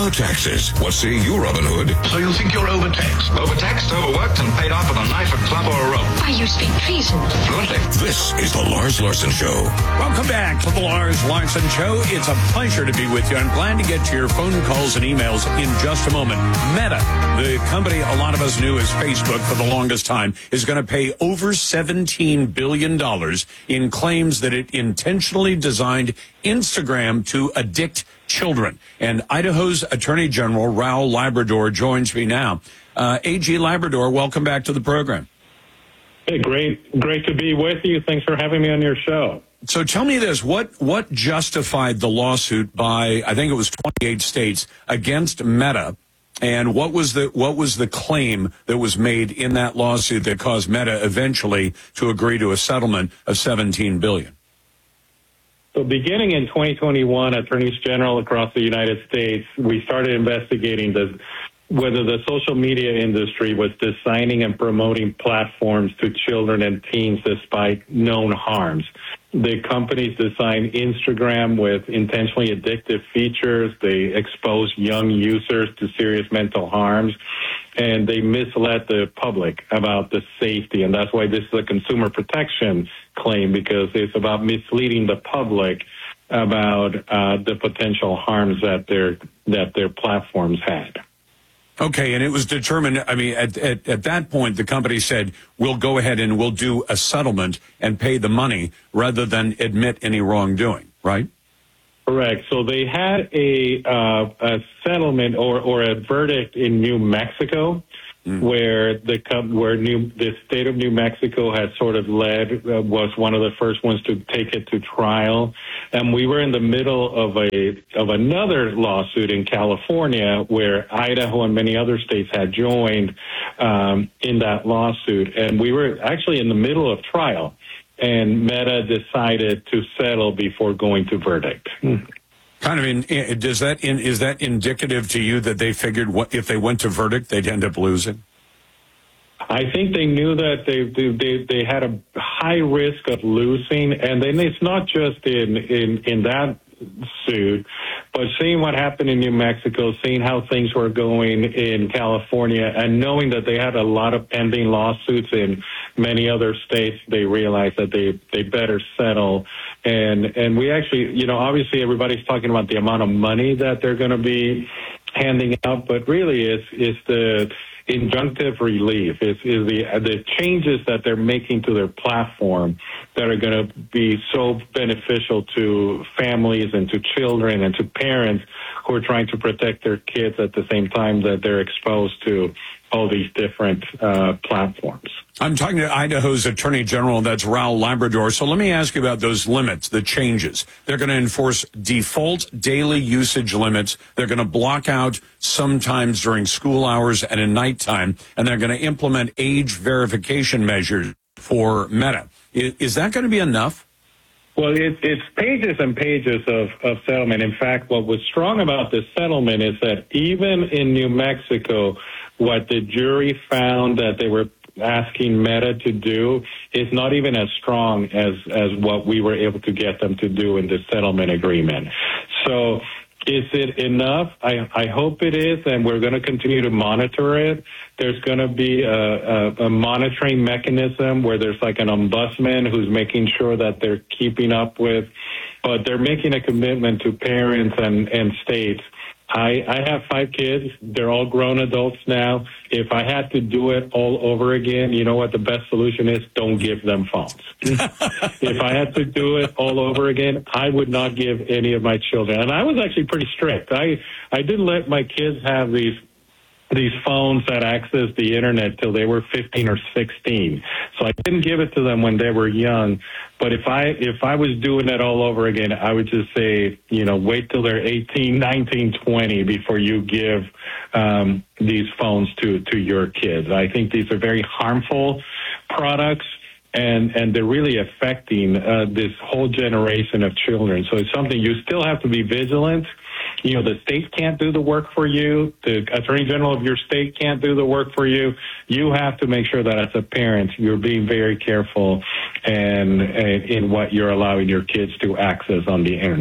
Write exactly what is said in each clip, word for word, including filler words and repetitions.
about taxes. What say you, Robin Hood? So you think you're overtaxed? Overtaxed, overworked, and paid off with a knife, a club, or a rope. Why, you speak treason. Fluently. This is the Lars Larson Show. Welcome back to the Lars Larson Show. It's a pleasure to be with you. I'm glad to get to your phone calls and emails in just a moment. Meta, the company a lot of us knew as Facebook for the longest time, is going to pay over seventeen billion dollars in claims that it intentionally designed Instagram to addict children. And Idaho's Attorney General, Raul Labrador, joins me now. Uh, A G Labrador, welcome back to the program. Hey, great, great to be with you. Thanks for having me on your show. So tell me this, what what justified the lawsuit by, I think it was twenty-eight states, against Meta, and what was the what was the claim that was made in that lawsuit that caused Meta eventually to agree to a settlement of seventeen billion dollars? So beginning in twenty twenty-one, attorneys general across the United States, we started investigating the, whether the social media industry was designing and promoting platforms to children and teens despite known harms. The companies designed Instagram with intentionally addictive features. They exposed young users to serious mental harms, and they misled the public about the safety. And that's why this is a consumer protection claim, because it's about misleading the public about uh, the potential harms that their that their platforms had. Okay, and it was determined, I mean, at, at, at that point, the company said, we'll go ahead and we'll do a settlement and pay the money rather than admit any wrongdoing, right? Correct. So they had a, uh, a settlement or, or a verdict in New Mexico, mm. where the where New, the state of New Mexico had sort of led, uh, was one of the first ones to take it to trial. And we were in the middle of a of another lawsuit in California where Idaho and many other states had joined um, in that lawsuit. And we were actually in the middle of trial. And Meta decided to settle before going to verdict. Kind of, in, does that in, is that indicative to you that they figured what, if they went to verdict, they'd end up losing? I think they knew that they they they had a high risk of losing, and then it's not just in in in that suit, but seeing what happened in New Mexico, seeing how things were going in California, and knowing that they had a lot of pending lawsuits in many other states, they realized that they, they better settle. And and we actually, you know, obviously everybody's talking about the amount of money that they're going to be handing out, but really it's, it's the injunctive relief, is is the the changes that they're making to their platform that are going to be so beneficial to families and to children and to parents who are trying to protect their kids at the same time that they're exposed to all these different uh, platforms. I'm talking to Idaho's Attorney General, that's Raul Labrador. So let me ask you about those limits, the changes. They're going to enforce default daily usage limits. They're going to block out sometimes during school hours and at nighttime, and they're going to implement age verification measures for Meta. Is, is that going to be enough? Well, it, it's pages and pages of, of settlement. In fact, what was strong about this settlement is that even in New Mexico, what the jury found that they were asking Meta to do is not even as strong as, as what we were able to get them to do in the settlement agreement. So is it enough? I, I hope it is, and we're going to continue to monitor it. There's going to be a, a, a monitoring mechanism where there's like an ombudsman who's making sure that they're keeping up with, but they're making a commitment to parents and, and states. I, I have five kids. They're all grown adults now. If I had to do it all over again, you know what the best solution is? Don't give them phones. If I had to do it all over again, I would not give any of my children. And I was actually pretty strict. I, I didn't let my kids have these these phones that access the internet till they were fifteen or sixteen. So I didn't give it to them when they were young. But if I if I was doing it all over again, I would just say, you know, wait till they're eighteen, nineteen, twenty before you give um, these phones to, to your kids. I think these are very harmful products, and, and they're really affecting uh, this whole generation of children. So it's something you still have to be vigilant. You know, the state can't do the work for you. The attorney general of your state can't do the work for you. You have to make sure that as a parent, you're being very careful and, and in what you're allowing your kids to access on the internet.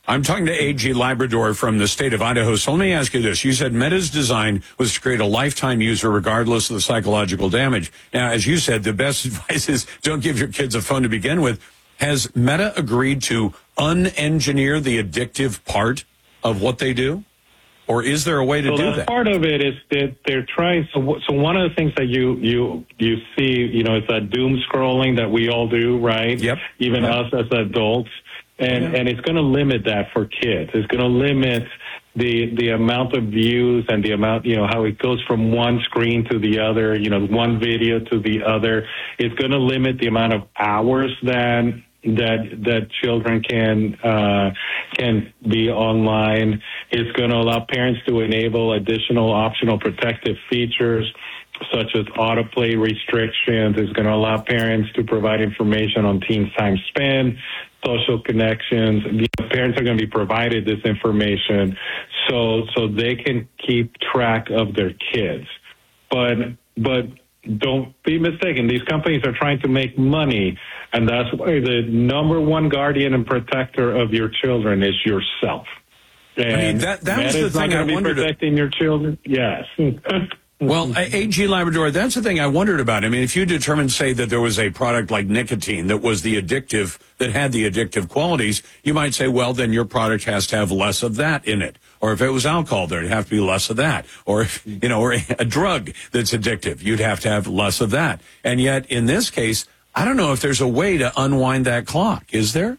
I'm talking to A G Labrador from the state of Idaho. So let me ask you this. You said Meta's design was to create a lifetime user regardless of the psychological damage. Now, as you said, the best advice is don't give your kids a phone to begin with. Has Meta agreed to un-engineer the addictive part of what they do? Or is there a way to so do that? that? Part of it is that they're trying. So, so one of the things that you you you see, you know, is that doom scrolling that we all do, right? Yep. Even yep. us as adults, and yeah. and it's going to limit that for kids. It's going to limit the the amount of views and the amount, you know, how it goes from one screen to the other, you know, one video to the other. It's going to limit the amount of hours that. that that children can uh, can be online. It's going to allow parents to enable additional optional protective features such as autoplay restrictions. It's going to allow parents to provide information on teens' time spent, social connections. You know, parents are going to be provided this information so so they can keep track of their kids. But but don't be mistaken. These companies are trying to make money, and that's why the number one guardian and protector of your children is yourself. And I mean, that, that was the thing I wondered. Protecting your children? Yes. Well, A G Labrador, that's the thing I wondered about. I mean, if you determined, say, that there was a product like nicotine that was the addictive, that had the addictive qualities, you might say, well, then your product has to have less of that in it. Or if it was alcohol, there'd have to be less of that. Or, if, you know, or a drug that's addictive, you'd have to have less of that. And yet, in this case, I don't know if there's a way to unwind that clock. Is there?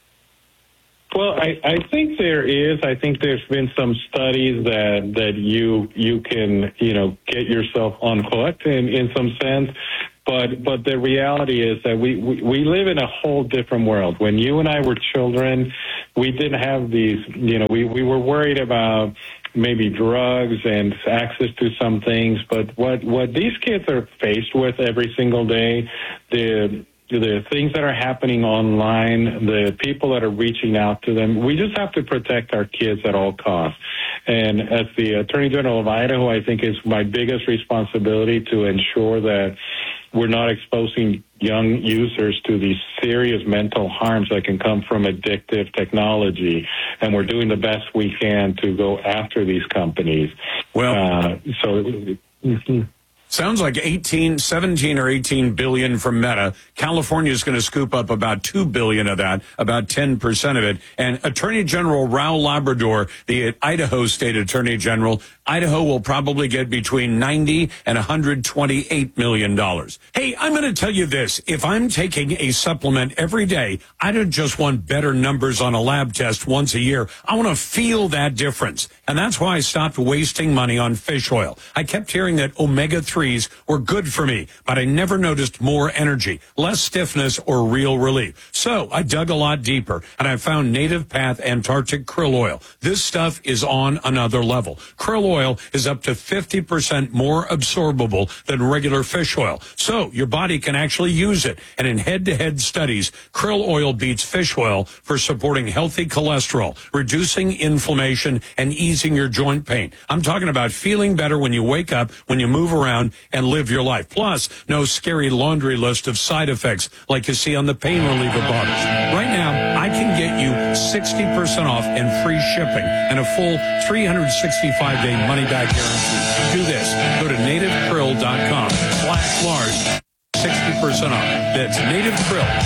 Well, I, I think there is. I think there's been some studies that, that you you can, you know, get yourself unhooked in, in some sense. But but the reality is that we, we, we live in a whole different world. When you and I were children, we didn't have these, you know, we, we were worried about maybe drugs and access to some things. But what, what these kids are faced with every single day, the the things that are happening online, the people that are reaching out to them, we just have to protect our kids at all costs. And as the Attorney General of Idaho, I think it's my biggest responsibility to ensure that we're not exposing young users to these serious mental harms that can come from addictive technology. And we're doing the best we can to go after these companies. Well, uh, so... Mm-hmm. Sounds like eighteen, seventeen or eighteen billion from Meta. California is going to scoop up about two billion of that, about ten percent of it. And Attorney General Raul Labrador, the Idaho State Attorney General, Idaho will probably get between ninety and one hundred twenty-eight million dollars. Hey, I'm going to tell you this. If I'm taking a supplement every day, I don't just want better numbers on a lab test once a year. I want to feel that difference. And that's why I stopped wasting money on fish oil. I kept hearing that omega threes were good for me, but I never noticed more energy, less stiffness, or real relief. So I dug a lot deeper, and I found Native Path Antarctic Krill Oil. This stuff is on another level. Krill oil is up to fifty percent more absorbable than regular fish oil, so your body can actually use it. And in head-to-head studies, krill oil beats fish oil for supporting healthy cholesterol, reducing inflammation, and easing your joint pain. I'm talking about feeling better when you wake up, when you move around, and live your life. Plus, no scary laundry list of side effects like you see on the pain reliever bottles. Right now, I can get you sixty percent off and free shipping and a full three hundred sixty-five day money-back guarantee. Do this. Go to native krill dot com slash Lars. sixty percent off. That's native krill